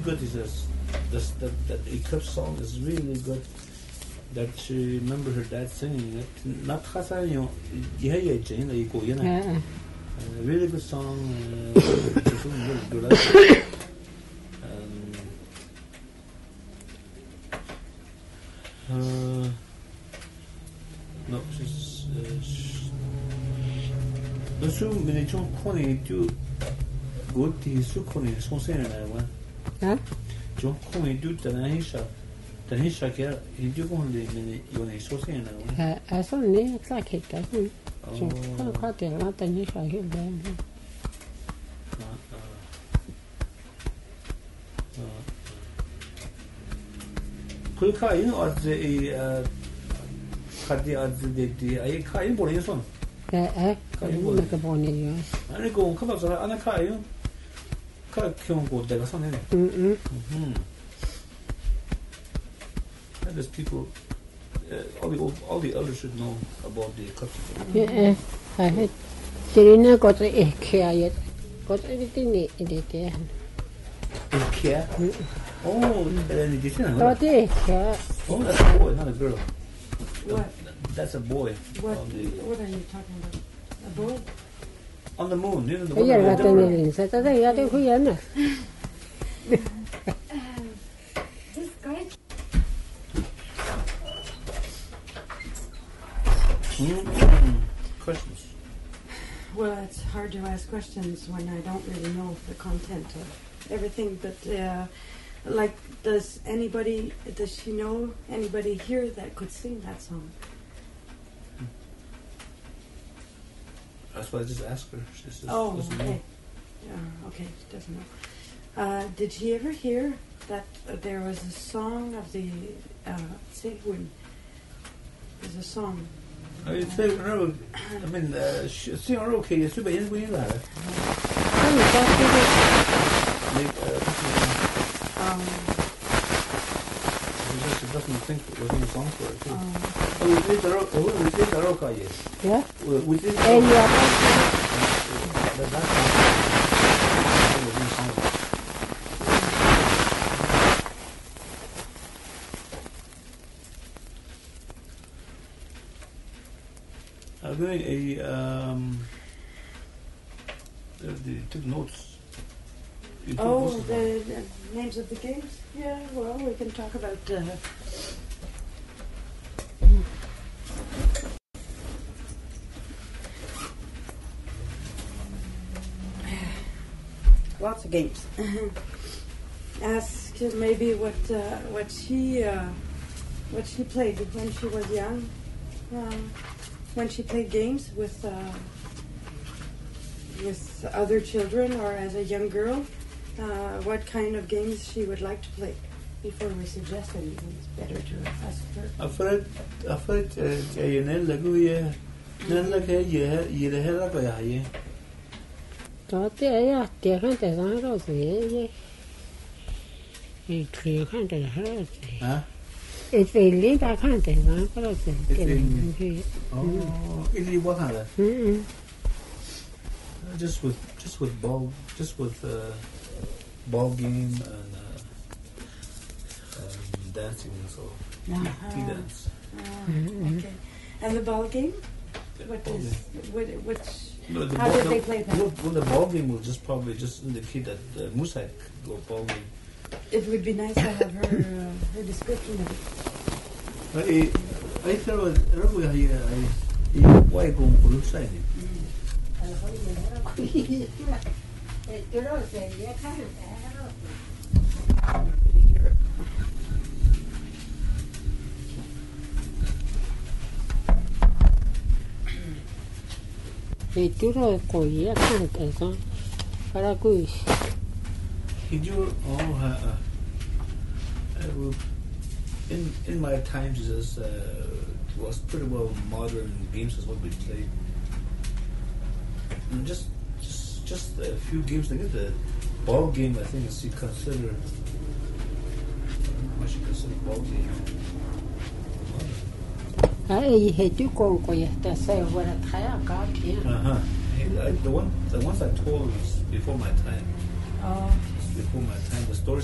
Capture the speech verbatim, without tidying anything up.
good. He says this, that that Eclipse song is really good. That she remember her dad singing it. Not khasa yo yeah yeah jane la iko yana. Really good song. Uh, really good. Um, uh, no, she's. No, so many John Connie do good. He's so Connie. So saying that one. Huh? John Connie do the Nahisha. The Nahisha care. He do go on the many. You know, so saying that one. Uh, I saw ne like it. I think. So, how quite a lot of news I hear then. Kulka, you know, at the uh, Kadi at the the I can't believe this one. Eh, eh, make a bonnet, yes. I go on, come up, and I can't you. Can't go there or something. Mm hmm. There's people, uh, all the old, all the elders should know about the cut. Yeah, I had. Serena got a care yet. Got everything in it there. Care? Oh, then you see, got a care. Oh, that's a boy, not a girl. What? That's a boy. What? What are you talking about? A boy? On the moon, you know the one. Yeah, that's an insect. That's a yard of Huyana. This guy. Mm-hmm. Questions? Well, it's hard to ask questions when I don't really know the content of everything. But uh, like, does anybody? Does she know anybody here that could sing that song? That's why I just asked her. She says, oh, doesn't okay. know. Yeah, okay, she doesn't know. Uh, did she ever hear that uh, there was a song of the uh, Segwin? There's a song. I say, no, I mean, uh, sing her okay. Yes, but yes, we know that. Um, she doesn't think it was any song for it. Too. Um, oh, we did the rock. Oh, we did the rock, yes. Yeah. We, we did. And you are. That, that's song. I'm doing a um. They, they took notes. You took oh, notes the, the names of the games? Yeah, well, we can talk about. Uh, lots of games. Ask maybe what uh, what she uh, what she played when she was young. Uh, when she played games with uh, with other children or as a young girl, uh, what kind of games she would like to play before we suggest anything. It's better to ask her. Afraid, afraid, you know, like we, no, like yeah, you the hell up, yeah. Got there, yeah, dear hunters on those, yeah. Clear hunters, huh? It's a link I can't tell you. Oh, is it what happened? Mm-hmm. Just with, just with ball, just with uh, ball game and uh, um, dancing and so. Uh-huh. Tea dance. Uh, okay. And the ball game? What Ball is, game. what, which, No, the how ball, did they play that? Well, well, the ball game will just probably just indicate that uh, Moose had go ball game. It would be nice to have her uh, her description of it. I I thought I I I why go on side. They do not go here, can't they? But I go. Did you? Oh, uh, uh, in in my times, it uh, was pretty well modern games is what we played. And just just just a few games. Like the ball game, I think is you consider. I should consider ball game. I hate you go go to say what a tire got here. Uh huh. The one the ones I told was before my time. Oh. Before my time, the story.